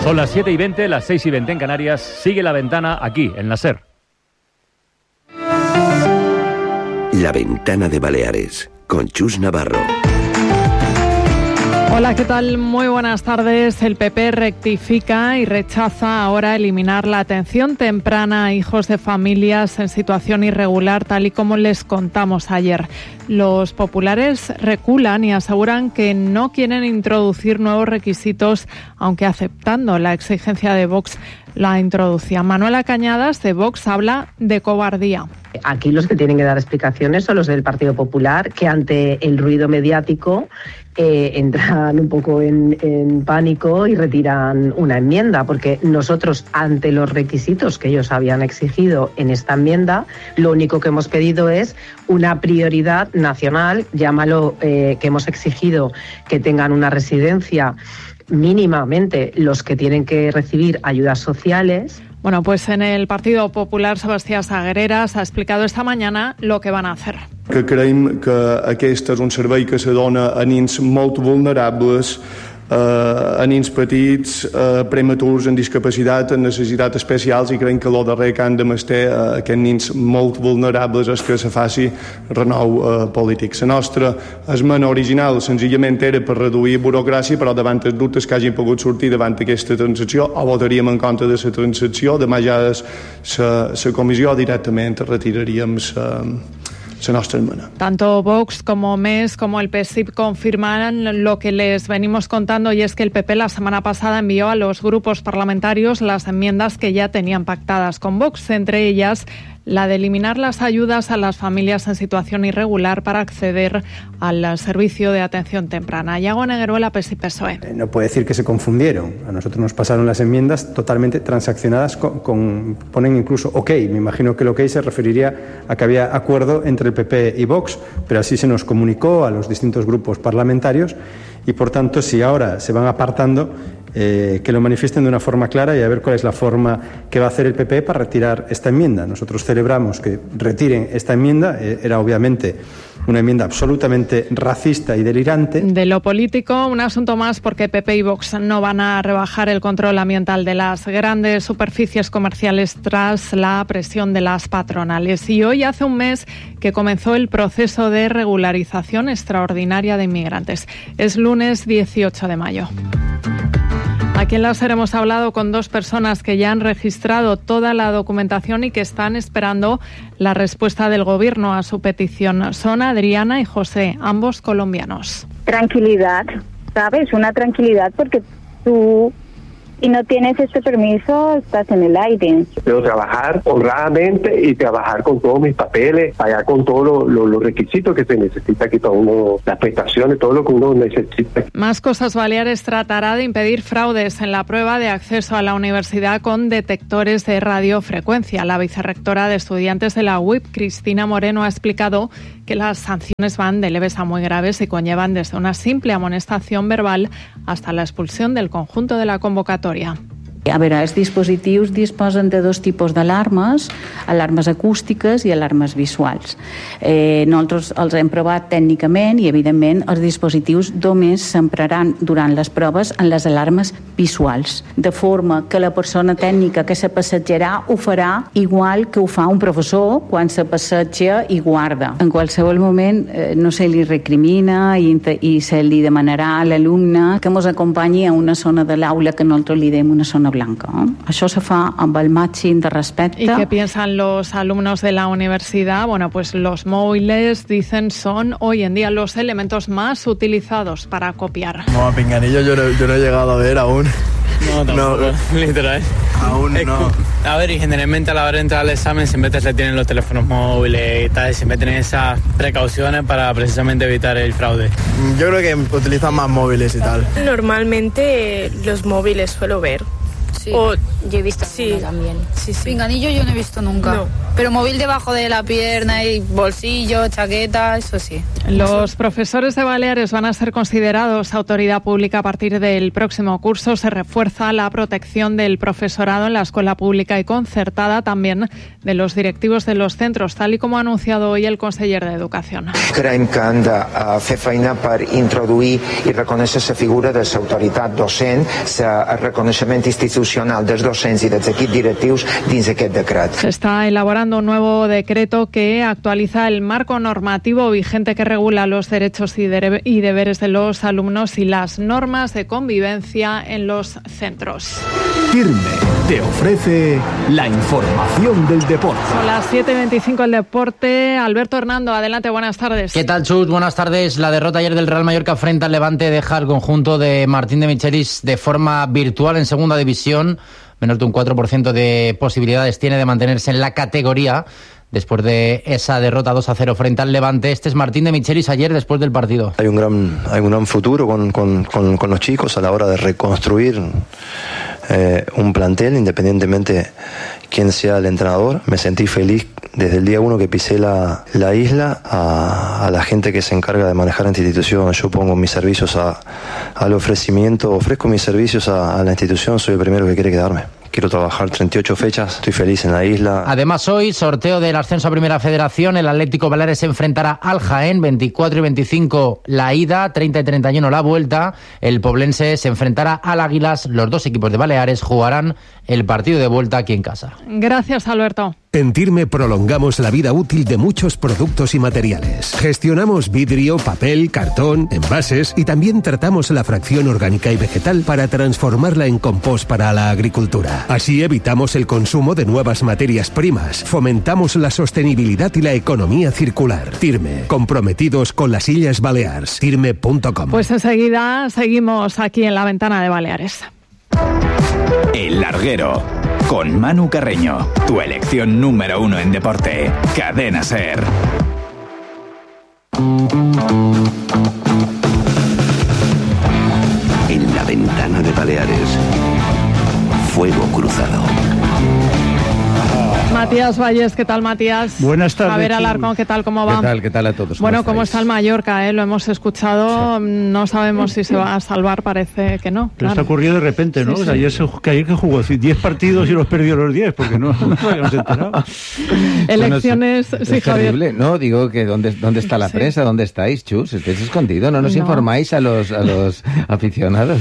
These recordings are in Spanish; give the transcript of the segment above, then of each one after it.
Son las 7:20, las 6:20 en Canarias. Sigue La Ventana aquí, en la SER. La Ventana de Baleares, con Chus Navarro. Hola, ¿qué tal? Muy buenas tardes. El PP rectifica y rechaza ahora eliminar la atención temprana a hijos de familias en situación irregular, tal y como les contamos ayer. Los populares reculan y aseguran que no quieren introducir nuevos requisitos, aunque aceptando la exigencia de Vox la introducía. Manuela Cañadas, de Vox, habla de cobardía. Aquí los que tienen que dar explicaciones son los del Partido Popular, que ante el ruido mediático entran un poco en pánico y retiran una enmienda, porque nosotros, ante los requisitos que ellos habían exigido en esta enmienda, lo único que hemos pedido es una prioridad nacional, llámalo, que hemos exigido que tengan una residencia mínimamente los que tienen que recibir ayudas sociales. Bueno, pues en el Partido Popular, Sebastià Saguereras ha explicado esta mañana lo que van a hacer. Que creiem que aquest és un servei que se dona a nens molt vulnerables, a nens petits, prematurs, amb discapacitat, amb necessitats especials, i creiem que el darrer que han de mestre aquests nens molt vulnerables és que se faci renou polític. La nostra esmena original senzillament era per reduir burocràcia, però davant els dubtes que hagin pogut sortir davant aquesta transacció, o votaríem en contra de la transacció, demà ja és la comissió, directament retiraríem la nostra hermana. Tanto Vox como MES como el PSIP confirman lo que les venimos contando, y es que el PP la semana pasada envió a los grupos parlamentarios las enmiendas que ya tenían pactadas con Vox, entre ellas la de eliminar las ayudas a las familias en situación irregular para acceder al servicio de atención temprana. Iago Negueruela, PSI-PSOE. No puede decir que se confundieron. A nosotros nos pasaron las enmiendas totalmente transaccionadas ponen incluso OK. Me imagino que el OK se referiría a que había acuerdo entre el PP y Vox, pero así se nos comunicó a los distintos grupos parlamentarios, y por tanto, si ahora se van apartando, que lo manifiesten de una forma clara y a ver cuál es la forma que va a hacer el PP para retirar esta enmienda. Nosotros celebramos que retiren esta enmienda. Era obviamente una enmienda absolutamente racista y delirante. De lo político, un asunto más, porque PP y Vox no van a rebajar el control ambiental de las grandes superficies comerciales tras la presión de las patronales. Y hoy hace un mes que comenzó el proceso de regularización extraordinaria de inmigrantes. Es lunes 18 de mayo. Aquí en la SER hemos hablado con dos personas que ya han registrado toda la documentación y que están esperando la respuesta del Gobierno a su petición. Son Adriana y José, ambos colombianos. Tranquilidad, ¿sabes? Una tranquilidad, porque tú, y no tienes este permiso, estás en el aire. Debo trabajar honradamente y trabajar con todos mis papeles, pagar con todos los requisitos que se necesita aquí, todo uno, las prestaciones, todo lo que uno necesita. Más Cosas Baleares tratará de impedir fraudes en la prueba de acceso a la universidad con detectores de radiofrecuencia. La vicerrectora de estudiantes de la UIP, Cristina Moreno, ha explicado que las sanciones van de leves a muy graves y conllevan desde una simple amonestación verbal hasta la expulsión del conjunto de la convocatoria. A veure, els dispositius disposen de dos tipus d'alarmes, alarmes acústiques i alarmes visuals. Nosaltres els hem provat tècnicament i, evidentment, els dispositius només s'empraran durant les proves en les alarmes visuals, de forma que la persona tècnica que se passejarà ho farà igual que ho fa un professor quan se passeja i guarda. En qualsevol moment no se li recrimina i se li demanarà a l'alumne que ens acompanyi a una zona de l'aula que nosaltres li dem una zona blanca. Això se fa amb el màxim de respecte. ¿Y qué piensan los alumnos de la universidad? Bueno, pues los móviles, dicen, son hoy en día los elementos más utilizados para copiar. No, a pinganillo yo no he llegado a ver aún. No, tampoco, literal. Aún no. A ver, y generalmente a la hora de entrar al examen siempre te retienen los teléfonos móviles y tal, siempre tienen esas precauciones para precisamente evitar el fraude. Yo creo que utilizan más móviles y tal. Normalmente los móviles suelo ver. sí. Yo he visto también. Sí. Pinganillo yo no he visto nunca. No. Pero móvil debajo de la pierna y bolsillo, chaqueta, eso sí. Los profesores de Baleares van a ser considerados autoridad pública a partir del próximo curso. Se refuerza la protección del profesorado en la escuela pública y concertada, también de los directivos de los centros, tal y como ha anunciado hoy el conseller de Educación. Creiem que han de fer feina per introduir i reconèixer la figura de l'autoritat docent, el reconeixement institucional dels docents i dels equips directius dins aquest decret. Se está elaborando un nuevo decreto que actualiza el marco normativo vigente que regula los derechos y deberes de los alumnos y las normas de convivencia en los centros. Firme te ofrece la información del deporte. Son las 7:25 el deporte. Alberto Hernando, adelante, buenas tardes. ¿Qué tal, Chus? Buenas tardes. La derrota ayer del Real Mallorca frente al Levante deja al conjunto de Martín de Michelis de forma virtual en segunda división. Menos de un 4% de posibilidades tiene de mantenerse en la categoría después de esa derrota 2-0 frente al Levante. Este es Martín de Michelis ayer después del partido. Hay un gran futuro con los chicos a la hora de reconstruir un plantel, independientemente quién sea el entrenador. Me sentí feliz desde el día 1 que pisé la isla. A la gente que se encarga de manejar esta institución, yo pongo mis servicios al ofrecimiento, ofrezco mis servicios a la institución, soy el primero que quiere quedarme. Quiero trabajar 38 fechas, estoy feliz en la isla. Además, hoy, sorteo del ascenso a Primera Federación. El Atlético Baleares se enfrentará al Jaén, 24 y 25 la ida, 30 y 31 la vuelta. El Poblense se enfrentará al Águilas. Los dos equipos de Baleares jugarán el partido de vuelta aquí en casa. Gracias, Alberto. En Tirme prolongamos la vida útil de muchos productos y materiales. Gestionamos vidrio, papel, cartón, envases y también tratamos la fracción orgánica y vegetal para transformarla en compost para la agricultura. Así evitamos el consumo de nuevas materias primas, fomentamos la sostenibilidad y la economía circular. Tirme, comprometidos con las Illes Balears. Tirme.com. Pues enseguida seguimos aquí en la ventana de Baleares. El Larguero, con Manu Carreño, tu elección número 1 en deporte. Cadena SER. En la ventana de Baleares, fuego cruzado. Matías Valles, ¿qué tal, Matías? Buenas tardes. Javier Alarcón, ¿qué tal, cómo va? ¿Qué tal a todos? Bueno, ¿cómo está el Mallorca? Lo hemos escuchado, sí. No sabemos si se va a salvar, parece que no. Pero está ocurrido de repente, ¿no? Sí, sí. Ayer que jugó 10 partidos y los perdió los 10, porque no nos habíamos enterado. Elecciones, bueno, sí, Javier. Terrible. No, digo que ¿dónde está la prensa? ¿Dónde estáis, Chus? Estáis escondidos, ¿no nos informáis a los aficionados?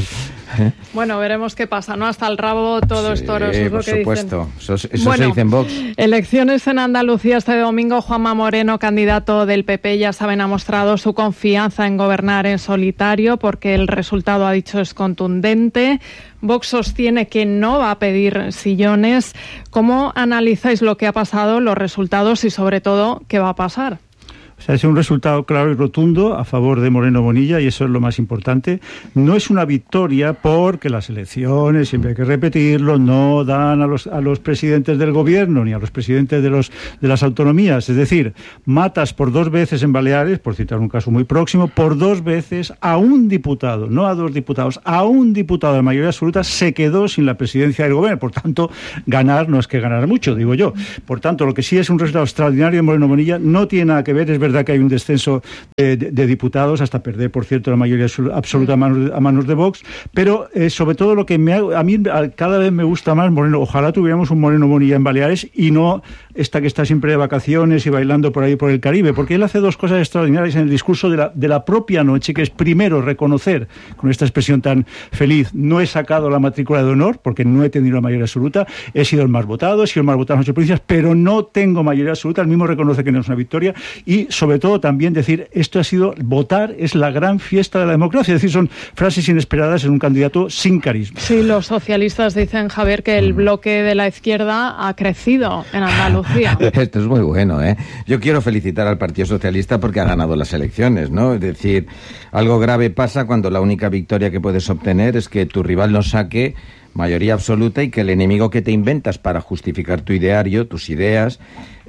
Bueno, veremos qué pasa, ¿no? Hasta el rabo todos toros, es lo que dicen. Por supuesto, eso se dice en Vox. Elecciones en Andalucía este domingo. Juanma Moreno, candidato del PP, ya saben, ha mostrado su confianza en gobernar en solitario porque el resultado, ha dicho, es contundente. Vox sostiene que no va a pedir sillones. ¿Cómo analizáis lo que ha pasado, los resultados y sobre todo qué va a pasar? O sea, es un resultado claro y rotundo a favor de Moreno Bonilla y eso es lo más importante. No es una victoria porque las elecciones, siempre hay que repetirlo, no dan a los presidentes del gobierno ni a los presidentes de las autonomías. Es decir, matas por 2 veces en Baleares, por citar un caso muy próximo, por 2 veces a un diputado, no a 2 diputados, a un diputado de mayoría absoluta se quedó sin la presidencia del gobierno. Por tanto, ganar no es que ganar mucho, digo yo. Por tanto, lo que sí es un resultado extraordinario de Moreno Bonilla no tiene nada que ver, es verdad que hay un descenso de diputados hasta perder, por cierto, la mayoría absoluta a manos de Vox, pero sobre todo lo que a mí cada vez me gusta más Moreno. Ojalá tuviéramos un Moreno Bonilla en Baleares y no esta que está siempre de vacaciones y bailando por ahí por el Caribe, porque él hace 2 cosas extraordinarias en el discurso de la propia noche, que es primero reconocer, con esta expresión tan feliz, no he sacado la matrícula de honor porque no he tenido la mayoría absoluta, he sido el más votado, he sido el más votado en 8 provincias, pero no tengo mayoría absoluta. Él mismo reconoce que no es una victoria y sobre todo también decir, esto ha sido, votar es la gran fiesta de la democracia, es decir, son frases inesperadas en un candidato sin carisma. Sí, los socialistas dicen, Javier, que el bloque de la izquierda ha crecido en Andalucía. Esto es muy bueno, ¿eh? Yo quiero felicitar al Partido Socialista porque ha ganado las elecciones, ¿no? Es decir, algo grave pasa cuando la única victoria que puedes obtener es que tu rival no saque mayoría absoluta y que el enemigo que te inventas para justificar tu ideario, tus ideas,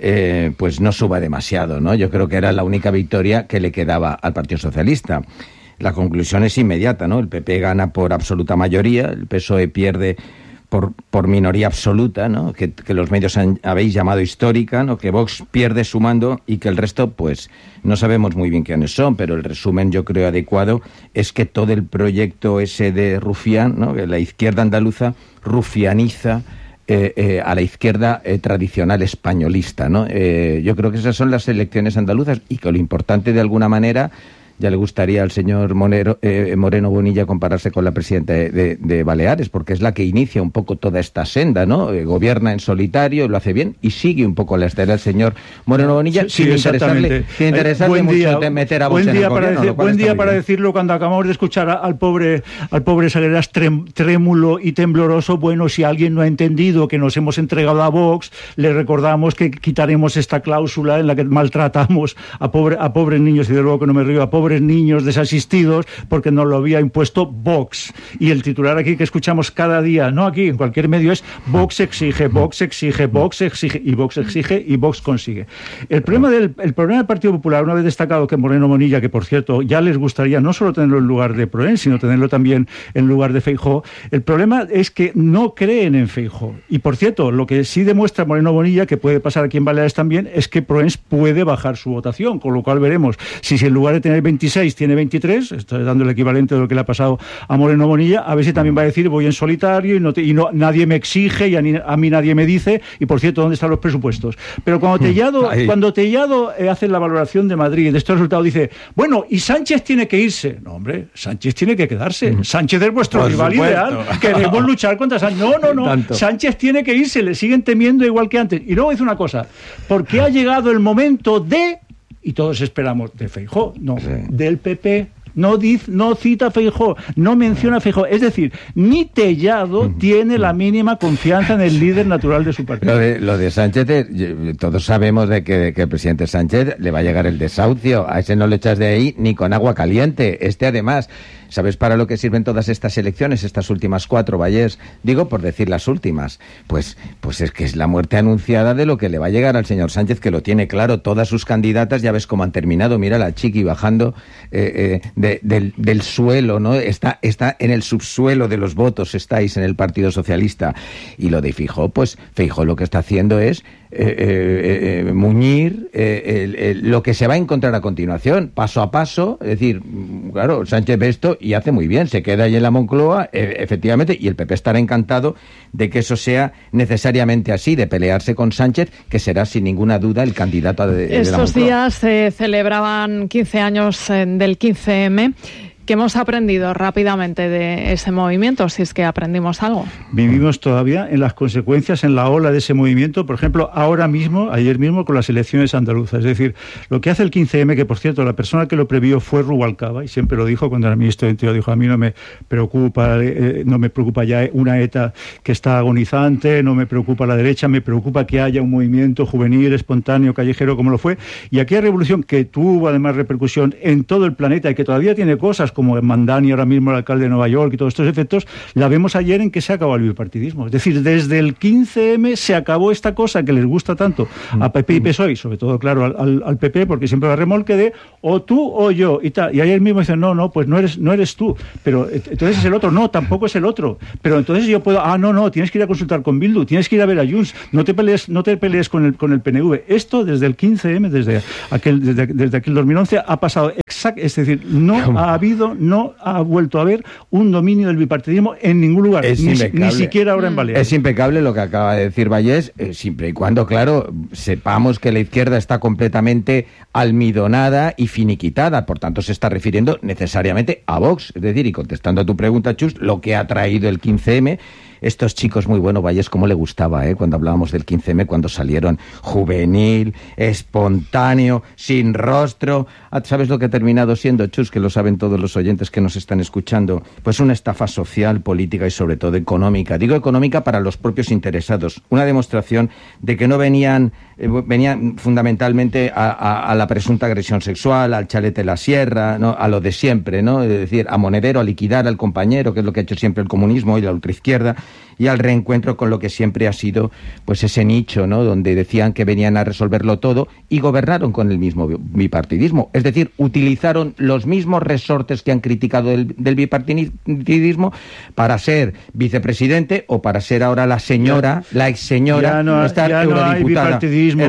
pues no suba demasiado, ¿no? Yo creo que era la única victoria que le quedaba al Partido Socialista. La conclusión es inmediata, ¿no? El PP gana por absoluta mayoría, el PSOE pierde por minoría absoluta, ¿no? Que los medios habéis llamado histórica, ¿no? Que Vox pierde su mando y que el resto, pues, no sabemos muy bien quiénes son, pero el resumen, yo creo, adecuado es que todo el proyecto ese de Rufián, ¿no? Que la izquierda andaluza rufianiza a la izquierda tradicional españolista, ¿no? Yo creo que esas son las elecciones andaluzas y que lo importante, de alguna manera, ya le gustaría al señor Moreno Bonilla compararse con la presidenta de Baleares, porque es la que inicia un poco toda esta senda, ¿no? Gobierna en solitario, lo hace bien y sigue un poco la estela del señor Moreno Bonilla, sin interesarle mucho de meter a Vox en el gobierno. Buen día para decirlo cuando acabamos de escuchar al pobre Sagreras trémulo y tembloroso. Bueno, si alguien no ha entendido que nos hemos entregado a Vox, le recordamos que quitaremos esta cláusula en la que maltratamos a pobres niños, y de luego que no me río, a pobres niños desasistidos, porque nos lo había impuesto Vox. Y el titular aquí que escuchamos cada día, no aquí, en cualquier medio, es Vox exige, Vox exige, Vox exige, y Vox exige y Vox consigue. El problema del Partido Popular, una vez destacado que Moreno Bonilla, que por cierto ya les gustaría no solo tenerlo en lugar de Proens, sino tenerlo también en lugar de Feijóo, el problema es que no creen en Feijóo. Y por cierto, lo que sí demuestra Moreno Bonilla, que puede pasar aquí en Baleares también, es que Proens puede bajar su votación, con lo cual veremos si en lugar de tener 26 tiene 23, estoy dando el equivalente de lo que le ha pasado a Moreno Bonilla, a ver si también va a decir voy en solitario y no nadie me exige y a mí nadie me dice, y por cierto, ¿dónde están los presupuestos? Pero cuando Tellado hace la valoración de Madrid, de estos resultados, dice, bueno, y Sánchez tiene que irse. No, hombre, Sánchez tiene que quedarse. Sánchez es vuestro rival ideal. Queremos luchar contra Sánchez. No. Tanto. Sánchez tiene que irse, le siguen temiendo igual que antes. Y luego dice una cosa, porque ha llegado el momento y todos esperamos de Feijóo, no, sí, del PP. No cita a Feijóo, no menciona a Feijóo. Es decir, ni Tellado tiene la mínima confianza en el líder natural de su partido. Lo de Sánchez, todos sabemos de que el presidente Sánchez le va a llegar el desahucio. A ese no le echas de ahí ni con agua caliente. Además, ¿sabes para lo que sirven todas estas elecciones, estas últimas 4, Vallés? Digo, por decir las últimas. Pues es que es la muerte anunciada de lo que le va a llegar al señor Sánchez, que lo tiene claro. Todas sus candidatas, ya ves cómo han terminado. Mira la Chiqui bajando del suelo, ¿no? Está en el subsuelo de los votos, estáis en el Partido Socialista. Y lo de Feijóo, pues Feijóo lo que está haciendo es muñir lo que se va a encontrar a continuación, paso a paso. Es decir, claro, Sánchez ve esto y hace muy bien, se queda ahí en la Moncloa, efectivamente, y el PP estará encantado de que eso sea necesariamente así, de pelearse con Sánchez, que será sin ninguna duda el candidato de la Moncloa. Estos días se celebraban 15 años del 15M. ¿Qué hemos aprendido rápidamente de ese movimiento, si es que aprendimos algo? Vivimos todavía en las consecuencias, en la ola de ese movimiento, por ejemplo, ayer mismo con las elecciones andaluzas. Es decir, lo que hace el 15M, que por cierto, la persona que lo previó fue Rubalcaba, y siempre lo dijo cuando era ministro de Interior, dijo, a mí no me preocupa ya una ETA que está agonizante, no me preocupa la derecha, me preocupa que haya un movimiento juvenil, espontáneo, callejero, como lo fue. Y aquella revolución que tuvo además repercusión en todo el planeta y que todavía tiene cosas como Mandani, ahora mismo el alcalde de Nueva York, y todos estos efectos, la vemos ayer en que se acabó el bipartidismo. Es decir, desde el 15M se acabó esta cosa que les gusta tanto a PP y PSOE, y sobre todo, claro, al PP, porque siempre va a remolque de o tú o yo, y tal. Y ayer mismo dicen, no, pues no eres tú, pero entonces es el otro, no, tampoco es el otro, pero entonces yo puedo, no, tienes que ir a consultar con Bildu, tienes que ir a ver a Junts, no te pelees con el PNV. Esto desde el 15M, desde aquel 2011, ha pasado es decir, no ha vuelto a haber un dominio del bipartidismo en ningún lugar, ni siquiera ahora en Baleares. Es impecable lo que acaba de decir Vallés, siempre y cuando, claro, sepamos que la izquierda está completamente almidonada y finiquitada, por tanto se está refiriendo necesariamente a Vox. Es decir, y contestando a tu pregunta, Chus, lo que ha traído el 15M, estos chicos, muy bueno, Vallés, cómo le gustaba, cuando hablábamos del 15M, cuando salieron juvenil, espontáneo, sin rostro. ¿Sabes lo que ha terminado siendo, Chus, que lo saben todos los oyentes que nos están escuchando? Pues una estafa social, política y sobre todo económica. Digo económica para los propios interesados. Una demostración de que no venían fundamentalmente a la presunta agresión sexual, al chalete de la sierra, ¿no? A lo de siempre, ¿no? Es decir, a monedero, a liquidar al compañero, que es lo que ha hecho siempre el comunismo y la ultraizquierda, y al reencuentro con lo que siempre ha sido pues ese nicho, ¿no?, donde decían que venían a resolverlo todo y gobernaron con el mismo bipartidismo. Es decir, utilizaron los mismos resortes que han criticado del bipartidismo para ser vicepresidente o para ser ahora la ex señora, ya no hay bipartidismo.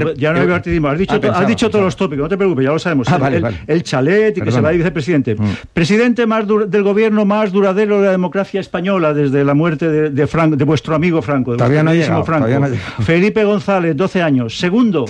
Has dicho todos los tópicos, no te preocupes, ya lo sabemos. El chalet y que se va de vicepresidente. Presidente del gobierno más duradero de la democracia española desde la muerte de vuestro amigo Franco. Todavía no ha llegado. Felipe González, 12 años. Segundo,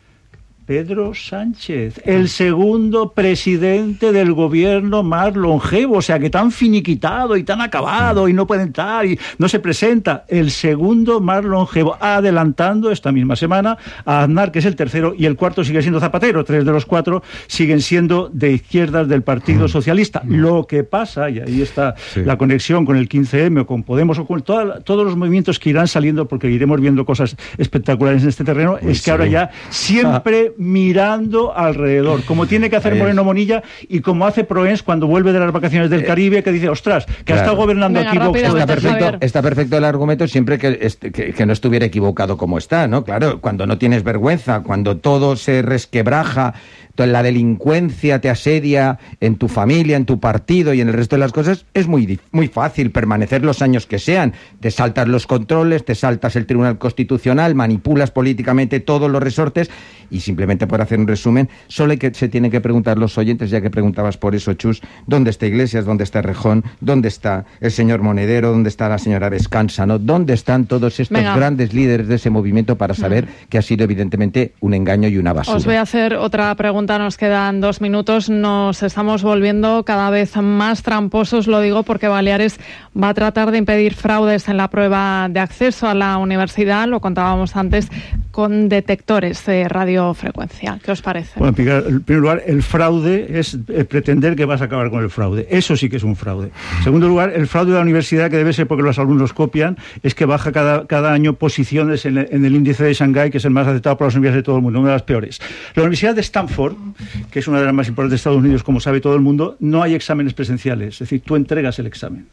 Pedro Sánchez, el segundo presidente del gobierno más longevo, o sea, que tan finiquitado y tan acabado y no puede entrar y no se presenta, el segundo más longevo, adelantando esta misma semana a Aznar, que es el tercero, y el cuarto sigue siendo Zapatero. 3 de los 4 siguen siendo de izquierdas del Partido Socialista. Lo que pasa, y ahí está la conexión con el 15M o con Podemos o con todos los movimientos que irán saliendo, porque iremos viendo cosas espectaculares en este terreno, es que ahora ya siempre mirando alrededor, como tiene que hacer Moreno Bonilla y como hace Proens cuando vuelve de las vacaciones del Caribe, que dice, ostras, que ha estado gobernando aquí Vox. Está perfecto el argumento siempre que no estuviera equivocado como está, ¿no? Claro, cuando no tienes vergüenza, cuando todo se resquebraja, la delincuencia te asedia en tu familia, en tu partido y en el resto de las cosas, es muy fácil permanecer los años que sean. Te saltas los controles, te saltas el Tribunal Constitucional, manipulas políticamente todos los resortes y simplemente por hacer un resumen, solo se tienen que preguntar los oyentes, ya que preguntabas por eso, Chus, ¿dónde está Iglesias? ¿Dónde está Rejón? ¿Dónde está el señor Monedero? ¿Dónde está la señora Vescanza? ¿No? ¿Dónde están todos estos grandes líderes de ese movimiento para saber que ha sido evidentemente un engaño y una basura? Os voy a hacer otra pregunta, nos quedan 2 minutos. Nos estamos volviendo cada vez más tramposos, lo digo porque Baleares va a tratar de impedir fraudes en la prueba de acceso a la universidad, lo contábamos antes, con detectores de radiofrecuencia. ¿Qué os parece? Bueno, en primer lugar, el fraude es pretender que vas a acabar con el fraude. Eso sí que es un fraude. En segundo lugar, el fraude de la universidad, que debe ser porque los alumnos copian, es que baja cada año posiciones en el índice de Shanghái, que es el más aceptado por las universidades de todo el mundo, una de las peores. La Universidad de Stanford, que es una de las más importantes de Estados Unidos, como sabe todo el mundo, no hay exámenes presenciales. Es decir, tú entregas el examen.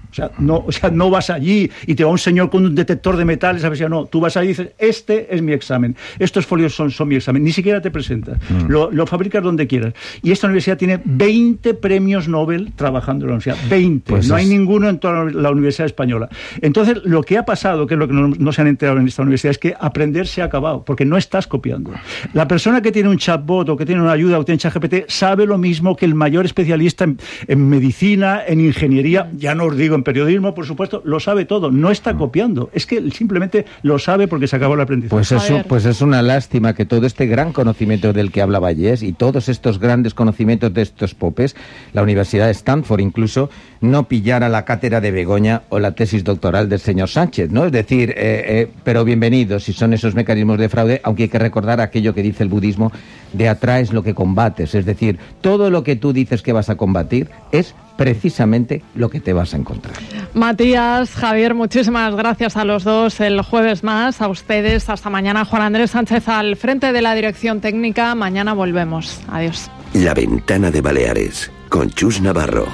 O sea, no vas allí y te va un señor con un detector de metales a ver si no. Tú vas allí y dices, este es mi examen, estos folios son mi examen. Ni siquiera te presentas. Lo fabricas donde quieras. Y esta universidad tiene 20 premios Nobel trabajando en la universidad. 20. Pues no hay ninguno en toda la universidad española. Entonces, lo que ha pasado, que es lo que no se han enterado en esta universidad, es que aprender se ha acabado, porque no estás copiando. La persona que tiene un chatbot o que tiene una ayuda o tiene ChatGPT sabe lo mismo que el mayor especialista en medicina, en ingeniería, ya no os digo en periodismo, por supuesto, lo sabe todo, no está copiando, es que simplemente lo sabe porque se acabó el aprendizaje. Pues es una lástima que todo este gran conocimiento del que habla Vallés y todos estos grandes conocimientos de estos popes, la Universidad de Stanford incluso, no pillara la cátedra de Begoña o la tesis doctoral del señor Sánchez, ¿no? Es decir, pero bienvenidos si son esos mecanismos de fraude, aunque hay que recordar aquello que dice el budismo, de atraes lo que combates, es decir, todo lo que tú dices que vas a combatir es precisamente lo que te vas a encontrar. Matías, Javier, muchísimas gracias a los dos. El jueves más, a ustedes. Hasta mañana. Juan Andrés Sánchez al frente de la dirección técnica. Mañana volvemos. Adiós. La Ventana de Baleares, con Chus Navarro.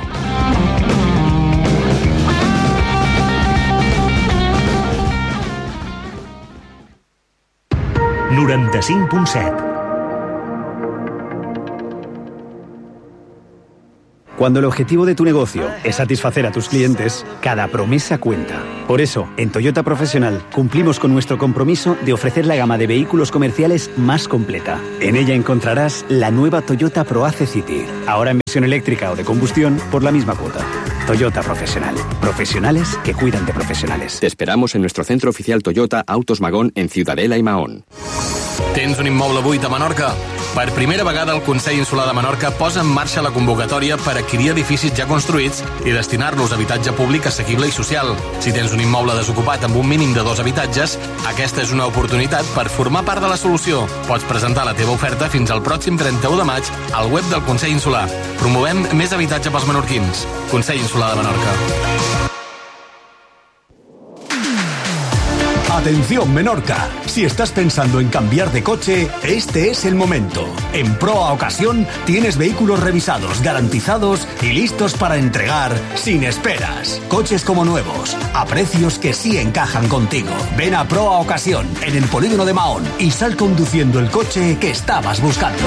Cuando el objetivo de tu negocio es satisfacer a tus clientes, cada promesa cuenta. Por eso, en Toyota Profesional cumplimos con nuestro compromiso de ofrecer la gama de vehículos comerciales más completa. En ella encontrarás la nueva Toyota ProAce City, ahora en versión eléctrica o de combustión por la misma cuota. Toyota Profesional. Profesionales que cuidan de profesionales. Te esperamos en nuestro centro oficial Toyota Autos Magón en Ciudadela i Mahón. Tens un immoble buit a Menorca? Per primera vegada el Consell Insular de Menorca posa en marxa la convocatòria per adquirir edificis ja construïts i destinar-los a habitatge públic assequible i social. Si tens un immoble desocupat amb un mínim de 2 habitatges, aquesta és una oportunitat per formar part de la solució. Pots presentar la teva oferta fins al pròxim 31 de maig al web del Consell Insular. Promovem més habitatge pels menorquins. Consell Insular de Menorca. Atención Menorca, si estás pensando en cambiar de coche, este es el momento. En Proa Ocasión tienes vehículos revisados, garantizados y listos para entregar sin esperas. Coches como nuevos, a precios que sí encajan contigo. Ven a Proa Ocasión, en el polígono de Mahón, y sal conduciendo el coche que estabas buscando.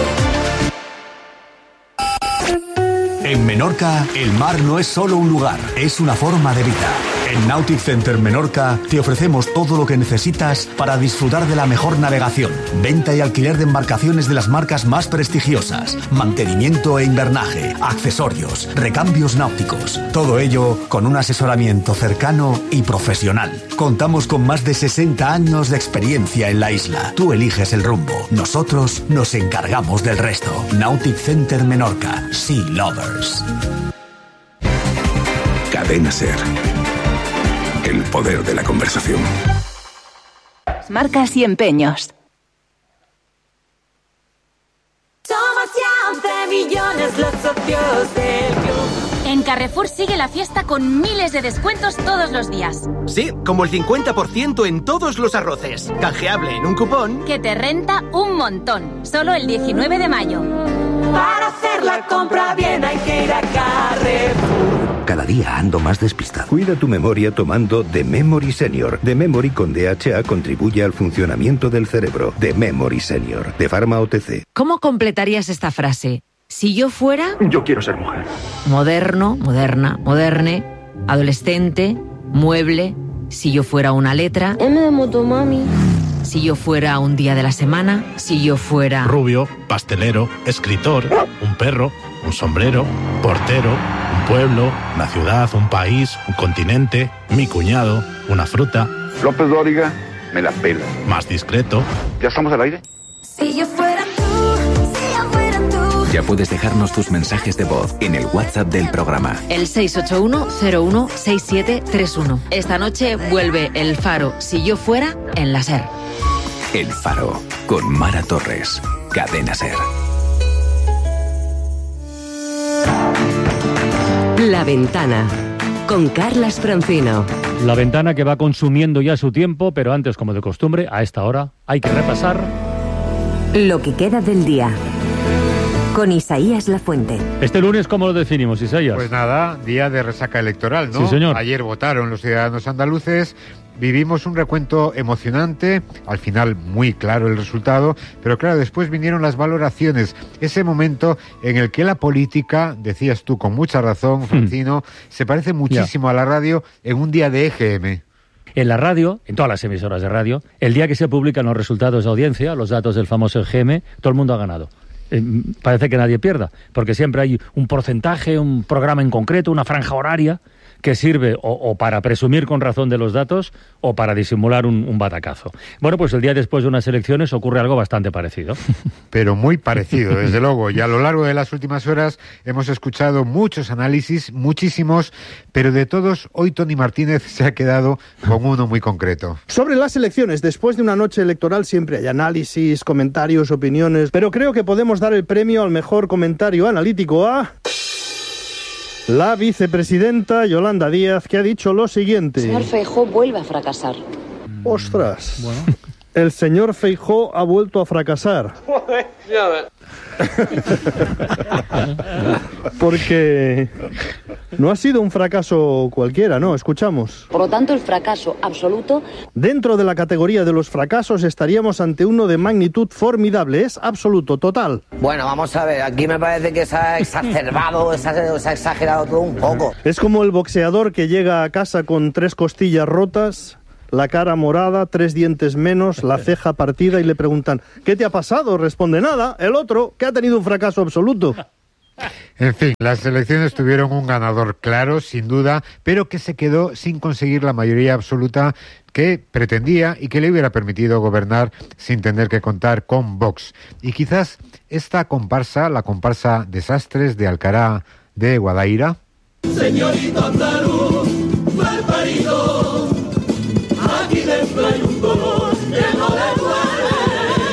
En Menorca, el mar no es solo un lugar, es una forma de vida. En Nautic Center Menorca te ofrecemos todo lo que necesitas para disfrutar de la mejor navegación, venta y alquiler de embarcaciones de las marcas más prestigiosas, mantenimiento e invernaje, accesorios, recambios náuticos. Todo ello con un asesoramiento cercano y profesional. Contamos con más de 60 años de experiencia en la isla. Tú eliges el rumbo, nosotros nos encargamos del resto. Nautic Center Menorca, Sea Lovers. Cadena SER. El poder de la conversación. Marcas y empeños. Somos ya 11 millones los socios del club. En Carrefour sigue la fiesta con miles de descuentos todos los días. Sí, como el 50% en todos los arroces. Canjeable en un cupón que te renta un montón. Solo el 19 de mayo. Para hacer la compra bien hay que ir a Carrefour. Cada día ando más despistado. Cuida tu memoria tomando The Memory Senior. The Memory con DHA contribuye al funcionamiento del cerebro. The Memory Senior, de Pharma OTC. ¿Cómo completarías esta frase? Si yo fuera... Yo quiero ser mujer. Moderno, moderna, moderne, adolescente, mueble. Si yo fuera una letra... M de motomami. Si yo fuera un día de la semana. Si yo fuera... Rubio, pastelero, escritor, un perro, un sombrero, portero, un pueblo, una ciudad, un país, un continente, mi cuñado, una fruta. López Dóriga, me la pela. Más discreto. ¿Ya estamos al aire? Si yo fuera tú, si yo fuera tú. Ya puedes dejarnos tus mensajes de voz en el WhatsApp del programa. El 681-016731. Esta noche vuelve El Faro, si yo fuera, en la SER. El Faro, con Mara Torres. Cadena SER. La Ventana, con Carlas Francino. La Ventana que va consumiendo ya su tiempo, pero antes, como de costumbre, a esta hora hay que repasar lo que queda del día. Con Isaías Lafuente. Este lunes, ¿cómo lo definimos, Isaías? Pues nada, día de resaca electoral, ¿no? Sí, señor. Ayer votaron los ciudadanos andaluces. Vivimos un recuento emocionante, al final muy claro el resultado, pero claro, después vinieron las valoraciones, ese momento en el que la política, decías tú con mucha razón, Francino, se parece muchísimo a la radio en un día de EGM. En la radio, en todas las emisoras de radio, el día que se publican los resultados de audiencia, los datos del famoso EGM, todo el mundo ha ganado. Parece que nadie pierda, porque siempre hay un porcentaje, un programa en concreto, una franja horaria que sirve o para presumir con razón de los datos o para disimular un batacazo. Bueno, pues el día después de unas elecciones ocurre algo bastante parecido. Pero muy parecido, desde luego. Y a lo largo de las últimas horas hemos escuchado muchos análisis, muchísimos, pero de todos, hoy Tony Martínez se ha quedado con uno muy concreto. Sobre las elecciones, después de una noche electoral siempre hay análisis, comentarios, opiniones, pero creo que podemos dar el premio al mejor comentario analítico a... la vicepresidenta Yolanda Díaz, que ha dicho lo siguiente. El señor Feijóo vuelve a fracasar. ¡Ostras! Bueno. El señor Feijóo ha vuelto a fracasar. Joder, ya ves. Porque no ha sido un fracaso cualquiera, ¿no? Escuchamos. Por lo tanto, el fracaso absoluto... Dentro de la categoría de los fracasos estaríamos ante uno de magnitud formidable. Es absoluto, total. Bueno, vamos a ver. Aquí me parece que se ha exacerbado, se ha exagerado todo un poco. Es como el boxeador que llega a casa con 3 costillas rotas, la cara morada, 3 dientes menos, la ceja partida y le preguntan ¿qué te ha pasado? Responde nada. El otro, que ha tenido un fracaso absoluto. En fin, las elecciones tuvieron un ganador claro, sin duda, pero que se quedó sin conseguir la mayoría absoluta que pretendía y que le hubiera permitido gobernar sin tener que contar con Vox. Y quizás esta comparsa, la comparsa Desastres de Alcalá de Guadaira... Señorito andaluz, mal parido, aquí dentro hay un dolor que no le duele. Pues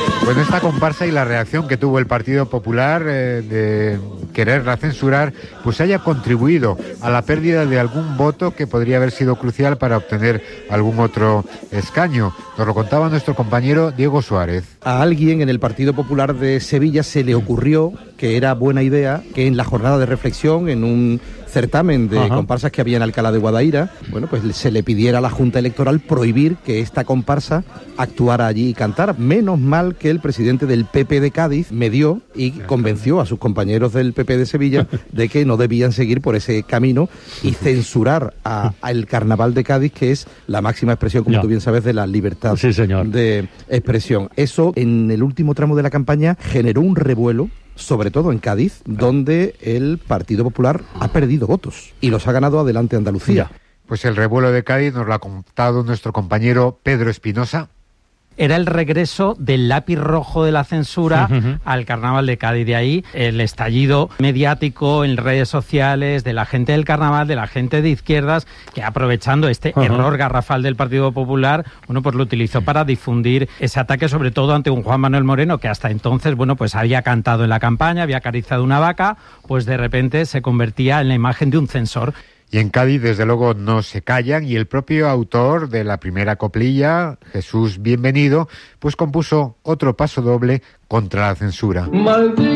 esta comparsa y la reacción que tuvo el Partido Popular de quererla censurar, pues haya contribuido a la pérdida de algún voto que podría haber sido crucial para obtener algún otro escaño. Nos lo contaba nuestro compañero Diego Suárez. A alguien en el Partido Popular de Sevilla se le ocurrió que era buena idea que en la jornada de reflexión, en un certamen de comparsas que había en Alcalá de Guadaira, bueno, pues se le pidiera a la Junta Electoral prohibir que esta comparsa actuara allí y cantara. Menos mal que el presidente del PP de Cádiz medió y convenció a sus compañeros del PP de Sevilla de que no debían seguir por ese camino y censurar al Carnaval de Cádiz, que es la máxima expresión, como tú bien sabes, de la libertad de expresión. Eso, en el último tramo de la campaña, generó un revuelo, sobre todo en Cádiz, donde el Partido Popular ha perdido votos y los ha ganado Adelante Andalucía. Pues el revuelo de Cádiz nos lo ha contado nuestro compañero Pedro Espinosa. Era el regreso del lápiz rojo de la censura al Carnaval de Cádiz. De ahí el estallido mediático en redes sociales de la gente del Carnaval, de la gente de izquierdas, que aprovechando este error garrafal del Partido Popular, bueno, pues lo utilizó para difundir ese ataque, sobre todo ante un Juan Manuel Moreno que hasta entonces, bueno, pues había cantado en la campaña, había acariciado una vaca, pues de repente se convertía en la imagen de un censor. Y en Cádiz, desde luego, no se callan, y el propio autor de la primera coplilla, Jesús Bienvenido, pues compuso otro paso doble contra la censura.